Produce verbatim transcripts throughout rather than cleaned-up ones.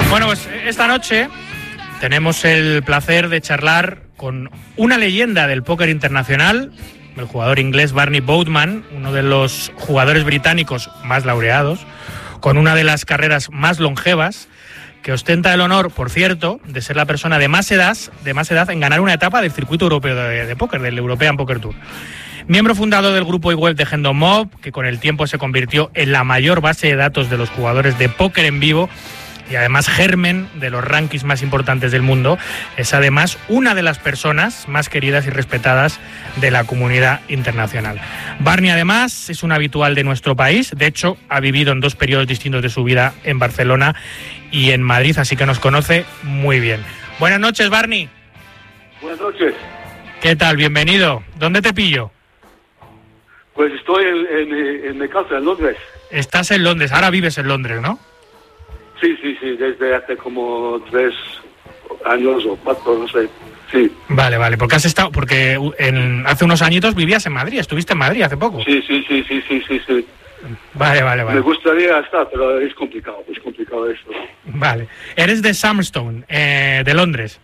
Bueno, pues esta noche tenemos el placer de charlar con una leyenda del póker internacional, el jugador inglés Barney Boutman, uno de los jugadores británicos más laureados, con una de las carreras más longevas, que ostenta el honor, por cierto, de ser la persona de más edad, de más edad en ganar una etapa del circuito europeo de, de póker, del European Poker Tour. Miembro fundador del grupo y web de Hendon Mob, que con el tiempo se convirtió en la mayor base de datos de los jugadores de póker en vivo y además germen de los rankings más importantes del mundo, es además una de las personas más queridas y respetadas de la comunidad internacional. Barney además es un habitual de nuestro país, de hecho ha vivido en dos periodos distintos de su vida, en Barcelona y en Madrid, así que nos conoce muy bien. Buenas noches, Barney. Buenas noches. ¿Qué tal? Bienvenido. ¿Dónde te pillo? Pues estoy en, en, en mi casa, en Londres. Estás en Londres, ahora vives en Londres, ¿no? Sí, sí, sí, desde hace como tres años o cuatro, no sé, sí. Vale, vale, porque has estado, porque en, hace unos añitos vivías en Madrid, estuviste en Madrid hace poco. Sí, sí, sí, sí, sí, sí, sí. Vale, vale, vale. Me gustaría estar, pero es complicado, es complicado esto. Vale. Eres de Summerstone, eh, de Londres.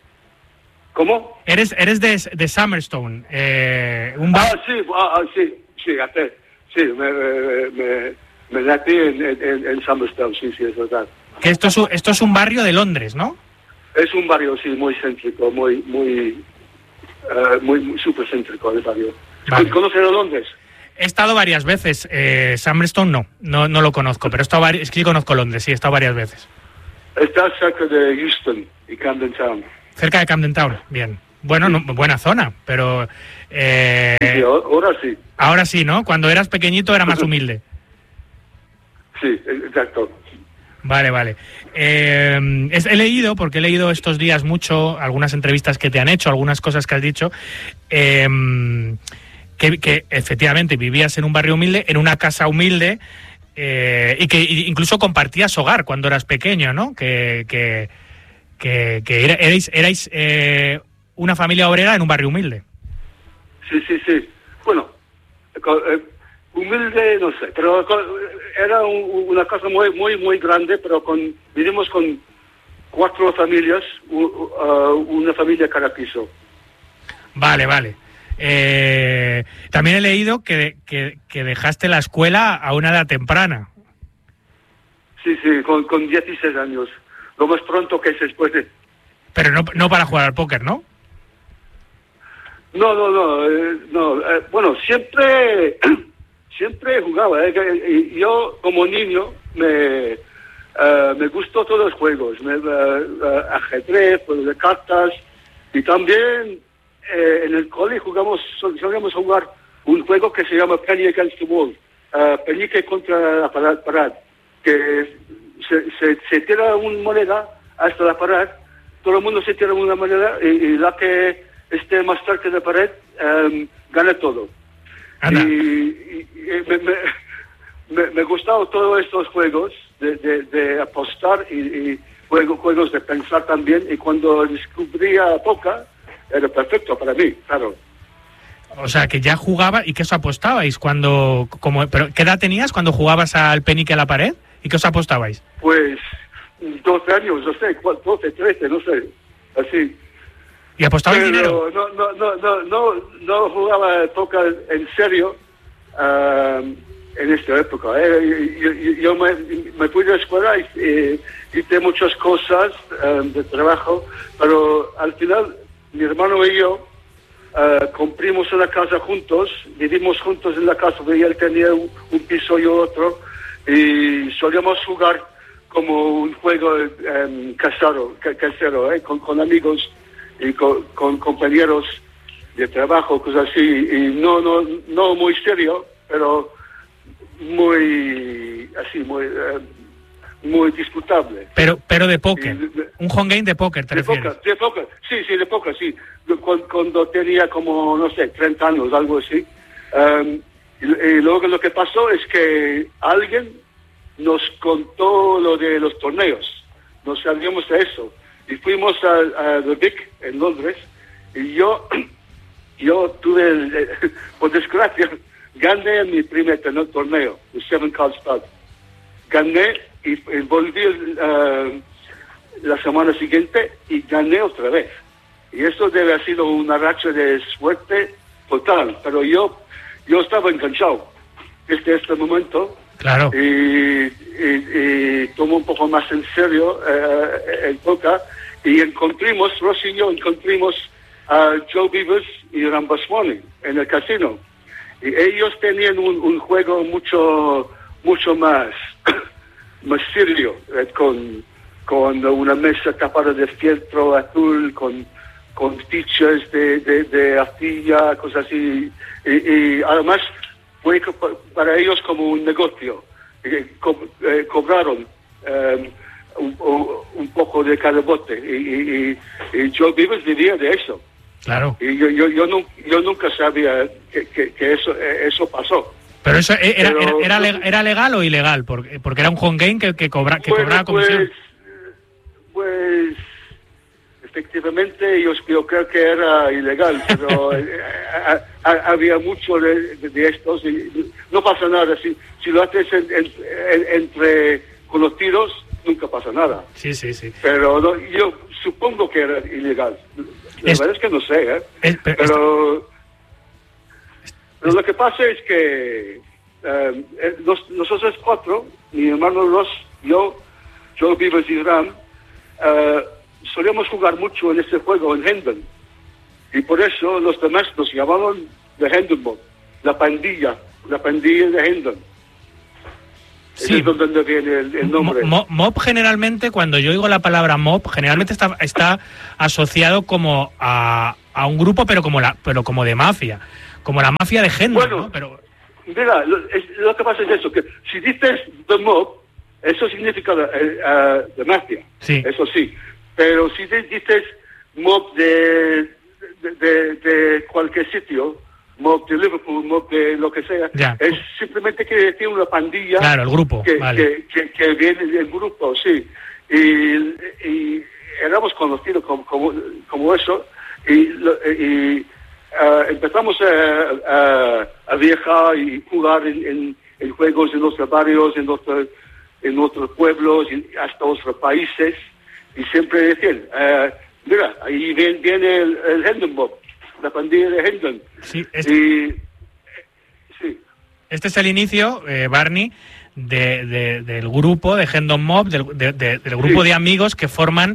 ¿Cómo? Eres eres de, de Summerstone, eh, un bar... Ah, sí, ah, sí, sí, hace, sí, me... me, me... Me nací en, en, en Summerstone, sí, sí, es verdad. Que esto es, un, esto es un barrio de Londres, ¿no? Es un barrio, sí, muy céntrico, muy, muy, uh, muy, muy súper céntrico el barrio. Vale. ¿Conoces Londres? He estado varias veces, eh, Summerstone no, no, no lo conozco, pero he estado vari- es que sí conozco Londres, sí, he estado varias veces. Está cerca de Euston y Camden Town. Cerca de Camden Town, bien. Bueno, sí. no, buena zona, pero... Eh, sí, ahora sí. Ahora sí, ¿no? Cuando eras pequeñito era más humilde. Sí, exacto. Vale, vale. Eh, he leído, porque he leído estos días mucho, algunas entrevistas que te han hecho, algunas cosas que has dicho, eh, que, que efectivamente vivías en un barrio humilde, en una casa humilde, eh, y que incluso compartías hogar cuando eras pequeño, ¿no? Que, que, que, que erais, erais eh, una familia obrera en un barrio humilde. Sí, sí, sí. Bueno, eh, humilde, no sé, pero era un, una casa muy, muy, muy grande, pero con vivimos con cuatro familias, uh, uh, una familia cada piso. Vale, vale. Eh, también he leído que, que, que dejaste la escuela a una edad temprana. Sí, sí, con, con dieciséis años, lo más pronto que se puede. Pero no, no para jugar al póker, ¿no? No, no, no, eh, no. Eh, bueno, siempre... Siempre jugaba, ¿eh? Yo como niño me, uh, me gustó todos los juegos, me, uh, uh, ajedrez, juegos de cartas, y también eh, en el cole jugamos, solíamos jugar un juego que se llama Penny Against the Wall, uh, penique contra la pared, que se, se, se tira una moneda hasta la pared, todo el mundo se tira una moneda y, y la que esté más cerca de la pared um, gana todo. Y, y, y me, me, me, me gustaban todos estos juegos de, de, de apostar y, y juego, juegos de pensar también, y cuando descubría póker era perfecto para mí, claro. O sea, que ya jugaba. ¿Y qué os apostabais cuando, como, pero qué edad tenías cuando jugabas al penique a la pared? ¿Y qué os apostabais? Pues doce años, no sé, doce, trece, no sé, así. ¿Y apostabais dinero? No, no, no, no, no, no jugaba póker en serio uh, en esta época. ¿eh? Yo, yo, yo me, me fui de la escuela y eh, hice muchas cosas um, de trabajo, pero al final mi hermano y yo uh, compramos una casa juntos, vivimos juntos en la casa, porque él tenía un, un piso y otro, y solíamos jugar como un juego um, casero, casero ¿eh? con, con amigos y con, con compañeros de trabajo, cosas así, y no no no muy serio, pero muy así, muy uh, muy disputable. Pero pero de póker, y, un home game de póker, ¿te de refieres? Póker, de póker, sí, sí, de póker, sí. Cuando, cuando tenía como, no sé, treinta años, algo así. Um, y, y luego lo que pasó es que alguien nos contó lo de los torneos, no sabíamos de eso. Y fuimos a, a The Vic en Londres, y yo, yo tuve, por desgracia, gané mi primer torneo, el Seven Cards Stud. Gané y, y volví uh, la semana siguiente y gané otra vez. Y eso debe haber sido una racha de suerte total, pero yo yo estaba enganchado desde este momento. Claro. Y, y, y tomo un poco más en serio eh, el póker y encontramos, Rossi y yo encontramos a Joe Beavers y Rambaswamy en el casino. Y ellos tenían un, un juego mucho mucho más, más serio, eh, con, con una mesa tapada de fieltro azul, con, con fichas de, de, de arcilla, cosas así. Y, y además fue para ellos como un negocio. Eh, co eh, cobraron eh, un, un poco de cada bote. Y, y, y Joe Beavers vivía de eso. Claro. Y yo, yo, yo, no, yo nunca sabía que, que, que eso, eso pasó. Pero eso era, Pero, era, era, era legal o ilegal, porque, porque era un home game que, que, cobra, que bueno, cobraba comisión. Pues, pues efectivamente yo, yo creo que era ilegal, pero a, a, había mucho de, de, de estos y no pasa nada. Si, si lo haces en, en, en, entre conocidos, nunca pasa nada. Sí, sí, sí. Pero no, yo supongo que era ilegal. La es, verdad es que no sé, ¿eh? Es, pero... pero Pero lo que pasa es que eh, los, nosotros cuatro, mi hermano Ross, yo, Joe Beavers y Ram, eh, solíamos jugar mucho en este juego, en Hendon. Y por eso los demás nos llamaban The Hendon Mob, la pandilla, la pandilla de Hendon. Sí. Es donde viene el, el nombre. Mob, mob generalmente, cuando yo oigo la palabra mob, generalmente está, está asociado como a, a un grupo, pero como, la, pero como de mafia. Como la mafia de Hendon, bueno, ¿no? Pero... mira, lo, es, lo que pasa es eso, que si dices The Mob, eso significa eh, uh, de mafia, sí. Eso sí. Pero si dices mob de, de, de, de cualquier sitio, mob de Liverpool, mob de lo que sea, ya. Es simplemente que decir una pandilla. Claro, el grupo, que, vale. que, que, que viene del grupo, sí. Y, y éramos conocidos como, como, como eso, y... y Uh, empezamos a, a, a viajar y jugar en, en, en juegos en nuestros barrios, en, nuestro, en nuestros pueblos, y hasta otros países, y siempre decían, uh, mira, ahí viene, viene el, el Hendon Mob, la pandilla de Hendon. Sí, es... y, sí. Este es el inicio, eh, Barney, de, de, del grupo de Hendon Mob, del, de, de, del grupo sí. de amigos que forman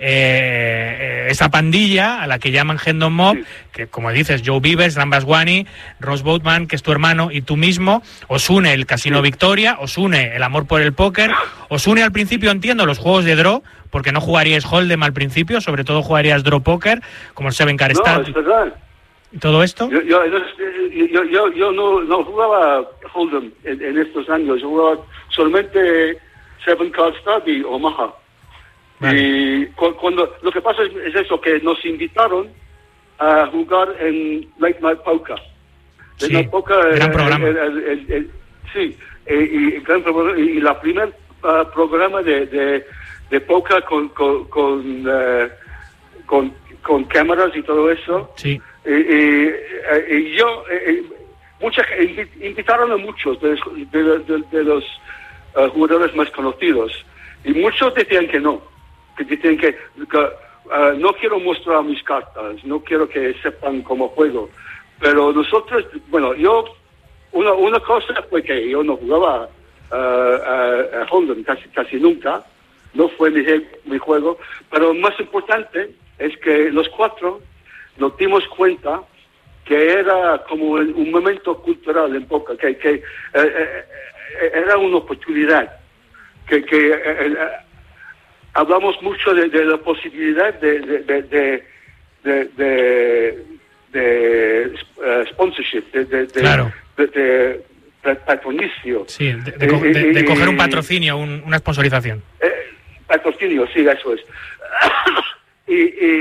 eh, esa pandilla a la que llaman Hendon Mob, sí. que como dices, Joe Beavers, Rambaswamy, Ross Boatman, que es tu hermano, y tú mismo, os une el Casino sí. Victoria, os une el amor por el póker, os une al principio, entiendo, los juegos de draw, porque no jugaríais Hold'em al principio, sobre todo jugarías draw póker, como el Seven Card Stat. No, es verdad. ¿Y todo esto? Yo, yo, yo, yo, yo no, no jugaba Hold'em en, en estos años, yo jugaba solamente Seven Card Stud y Omaha. Vale. Y cu cuando lo que pasa es, es eso, que nos invitaron a jugar en Late Night Poker. Late Sí, Night Poker, gran el, programa. El, el, el, el, sí, y, y, gran programa, y la primer uh, programa de, de, de poker con, con, con, uh, con, con cámaras y todo eso. Sí. Y, y, y yo, eh, mucha, invitaron a muchos de, de, de, de los uh, jugadores más conocidos, y muchos decían que no, que decían que, que uh, no quiero mostrar mis cartas, no quiero que sepan cómo juego. Pero nosotros, bueno, yo, una, una cosa fue que yo no jugaba uh, a, a Hold'em casi, casi nunca, no fue mi, mi juego, pero más importante es que los cuatro nos dimos cuenta que era como un momento cultural en poker, que, que eh, eh, era una oportunidad, que, que eh, eh, hablamos mucho de, de la posibilidad de, de, de, de, de, de, de uh, sponsorship, de, de, de, claro. de, de, de patronicio. Sí, de, de, de, de, de coger un patrocinio, un, una sponsorización. Eh, patrocinio, sí, eso es. y,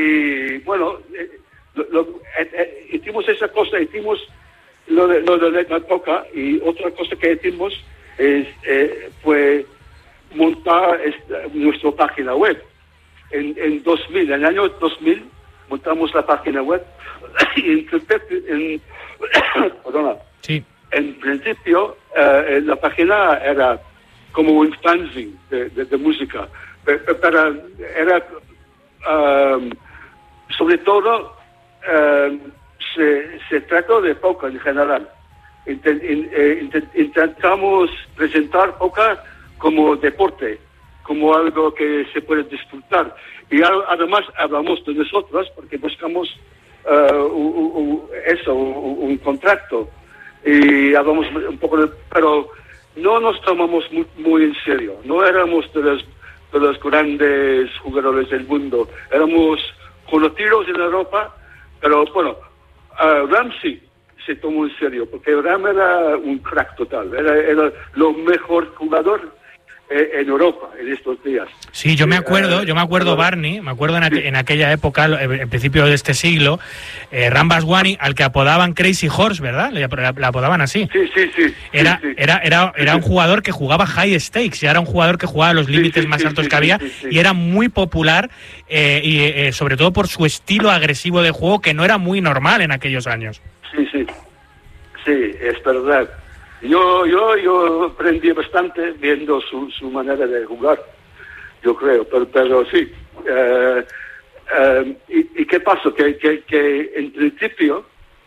y bueno... Eh, Lo, lo, eh, eh, hicimos esa cosa, hicimos lo de, lo de Late Night Poker, y otra cosa que hicimos es, eh, fue montar esta, nuestra página web. En, en dos mil, en el año dos mil, montamos la página web, y en, en, perdona, sí. en principio eh, la página era como un fanzine de, de, de música, pero, pero era um, sobre todo um, se, se trató de polka en general. Intent, intent, intentamos presentar polka como deporte, como algo que se puede disfrutar, y además hablamos de nosotros porque buscamos uh, un, un, eso, un, un contrato, y hablamos un poco de, pero no nos tomamos muy, muy en serio, no éramos de los, de los grandes jugadores del mundo, éramos conocidos en Europa, pero bueno, uh, Ramsey se tomó en serio, porque Ram era un crack total, era, era lo mejor jugador eh, en Europa en estos días. Sí, yo me acuerdo, yo me acuerdo, Barney, me acuerdo en, aqu en aquella época, en principio de este siglo, eh, Ram Vaswani, al que apodaban Crazy Horse, ¿verdad? Le, le apodaban así. Sí, sí, sí. Era, sí, sí. era, era, era un jugador que jugaba high stakes, ya era un jugador que jugaba a los límites sí, sí, más altos sí, que había, sí, sí, sí. y era muy popular, eh, y eh, sobre todo por su estilo agresivo de juego, que no era muy normal en aquellos años. Sí, sí, sí, es verdad. Yo, yo, yo aprendí bastante viendo su, su manera de jugar, yo creo, pero, pero sí. Uh, uh, y, ¿Y qué pasó? Que, que, que en principio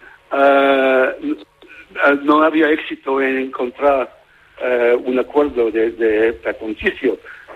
uh, no había éxito en encontrar uh, un acuerdo de, de patrocinio,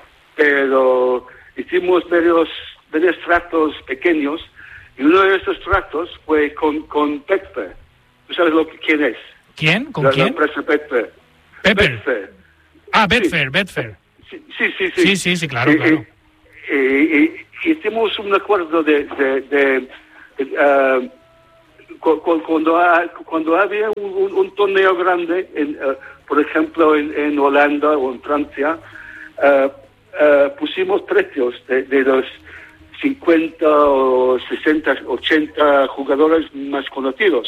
pero hicimos varios, varios tratos pequeños, y uno de esos tratos fue con, con Betfair. ¿Tú sabes lo que, quién es? ¿Quién? ¿Con la, quién? La empresa Betfair. Pepper. Betfair. Ah, Betfair, sí. Betfair. Sí, sí, sí. Sí, sí, sí, sí claro, y, claro. Y, y, y hicimos un acuerdo de... de, de, de uh, cuando, ha, cuando había un, un, un torneo grande, en, uh, por ejemplo, en, en Holanda o en Francia, uh, uh, pusimos precios de, de los cincuenta o sesenta, ochenta jugadores más conocidos.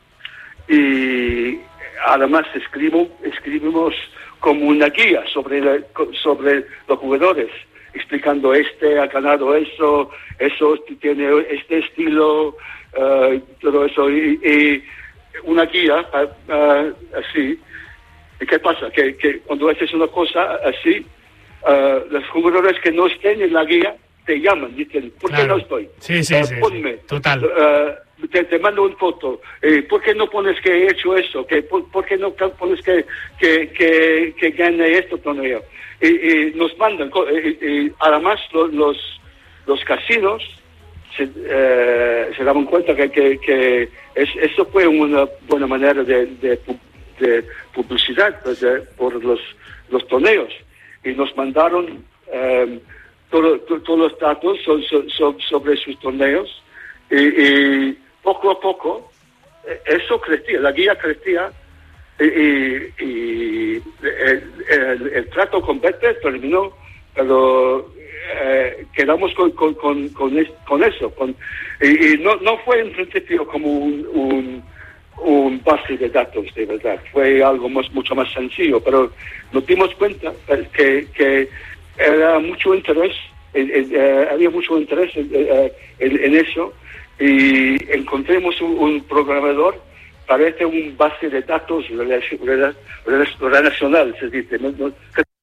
Y además escribimos, escribimos como una guía sobre, la, sobre los jugadores, explicando este ha ganado eso, eso tiene este estilo, uh, todo eso, y, y una guía uh, uh, así. ¿Y qué pasa? Que, que cuando haces una cosa así, uh, los jugadores que no estén en la guía te llaman, dicen, ¿por qué claro. no estoy? Sí, sí, uh, sí, ponme. sí. Total. Uh, Te, te mando una foto. Eh, ¿Por qué no pones que he hecho eso? ¿Que, por, ¿Por qué no pones que, que, que, que gane esto torneo? Y, y nos mandan. Y, y además los, los, los casinos se, eh, se daban cuenta que, que, que es, eso fue una buena manera de, de, de publicidad de, por los, los torneos. Y nos mandaron eh, todo, to, todos los datos so, so, so, sobre sus torneos. Y, y poco a poco eso crecía, la guía crecía, y, y, y el, el, el trato con Betfair terminó, pero eh, quedamos con, con, con, con, es, con eso. Con, y y no, no fue en principio como un, un, un base de datos, de verdad, fue algo más, mucho más sencillo, pero nos dimos cuenta que, que era mucho interés, eh, eh, había mucho interés en, en, en eso. Y encontremos un, un programador, parece un base de datos relacional, se dice. ¿no? ¿no?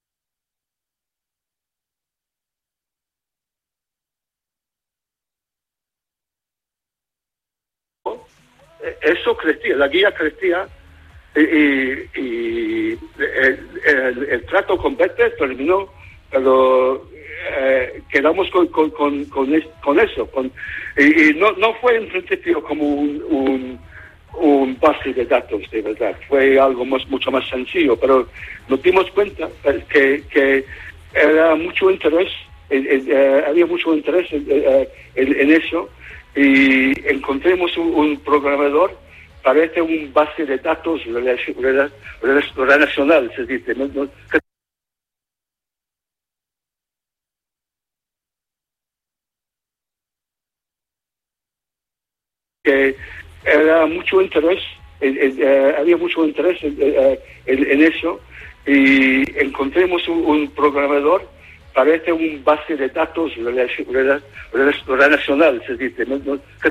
Eso crecía, la guía crecía, y, y, y el, el, el trato con Betfair terminó, pero Eh, quedamos con, con, con, con, es, con eso. Con, y y no, no fue en principio como un, un, un base de datos, de verdad. Fue algo más, mucho más sencillo, pero nos dimos cuenta que, que era mucho interés, en, en, eh, había mucho interés en, en, en eso, y encontremos un, un programador, parece un base de datos relacional, se dice. ¿no? ¿no? que era mucho interés, en, en, eh, había mucho interés en, en, en eso, y encontremos un, un programador, parece un base de datos relacional, se dice. ¿no? ¿no?